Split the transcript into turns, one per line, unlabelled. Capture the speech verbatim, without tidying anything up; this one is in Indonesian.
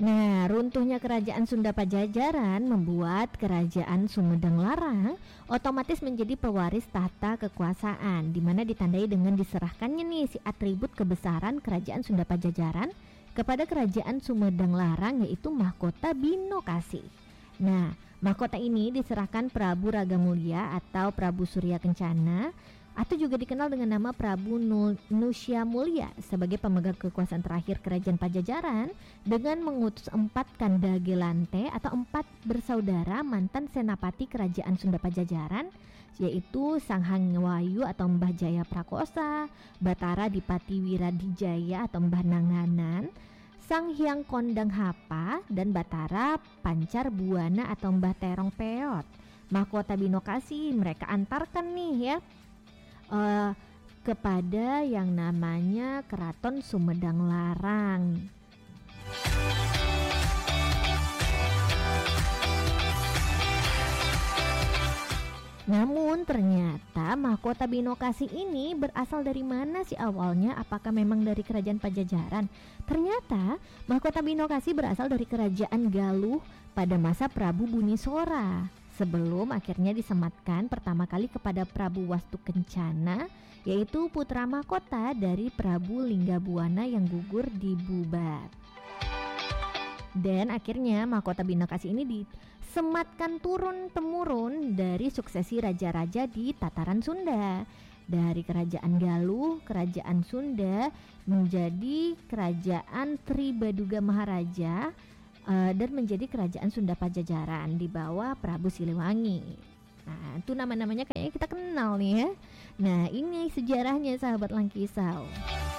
Nah, runtuhnya kerajaan Sunda Pajajaran membuat kerajaan Sumedang Larang otomatis menjadi pewaris tahta kekuasaan, di mana ditandai dengan diserahkannya nih si atribut kebesaran kerajaan Sunda Pajajaran kepada kerajaan Sumedang Larang, yaitu mahkota Binokasi. Nah, mahkota ini diserahkan Prabu Ragamulya atau Prabu Surya Kencana, atau juga dikenal dengan nama Prabu Nusya Mulya sebagai pemegang kekuasaan terakhir kerajaan Pajajaran, dengan mengutus empat Kandagelante atau empat bersaudara mantan senapati kerajaan Sunda Pajajaran, yaitu Sang Hangwayu atau Mbah Jaya Prakosa, Batara Dipati Wiradijaya atau Mbah Nanganan, Sang Hyang Kondang Hapa, dan Batara Pancar Buana atau Mbah Terong Peot. Mahkota Binokasi mereka antarkan nih ya Uh, kepada yang namanya Keraton Sumedang Larang. Namun ternyata mahkota Binokasi ini berasal dari mana sih awalnya? Apakah memang dari kerajaan Pajajaran? Ternyata mahkota Binokasi berasal dari kerajaan Galuh pada masa Prabu Bunisora, sebelum akhirnya disematkan pertama kali kepada Prabu Wastu Kencana, yaitu putra mahkota dari Prabu Linggabuana yang gugur di Bubat. Dan akhirnya mahkota Binokasi ini disematkan turun-temurun dari suksesi raja-raja di tataran Sunda, dari kerajaan Galuh, kerajaan Sunda menjadi kerajaan Tribaduga Maharaja, Uh, dan menjadi kerajaan Sunda Pajajaran di bawah Prabu Siliwangi. Nah, itu nama-namanya kayaknya kita kenal nih ya. Nah, ini sejarahnya sahabat Langkisau.